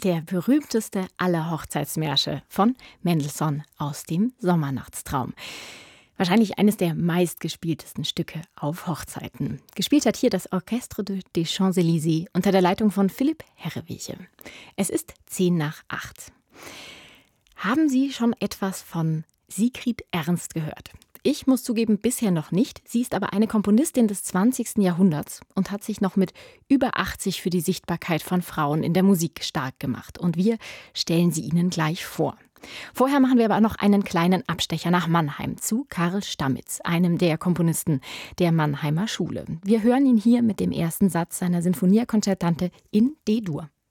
Der berühmteste aller Hochzeitsmärsche von Mendelssohn aus dem Sommernachtstraum. Wahrscheinlich eines der meistgespieltesten Stücke auf Hochzeiten. Gespielt hat hier das Orchestre des Champs-Élysées unter der Leitung von Philipp Herreweche. Es ist 7:50. Haben Sie schon etwas von Sigrid Ernst gehört? Ich muss zugeben, bisher noch nicht. Sie ist aber eine Komponistin des 20. Jahrhunderts und hat sich noch mit über 80 für die Sichtbarkeit von Frauen in der Musik stark gemacht. Und wir stellen sie Ihnen gleich vor. Vorher machen wir aber noch einen kleinen Abstecher nach Mannheim zu Karl Stamitz, einem der Komponisten der Mannheimer Schule. Wir hören ihn hier mit dem ersten Satz seiner Sinfonia Concertante in D-Dur.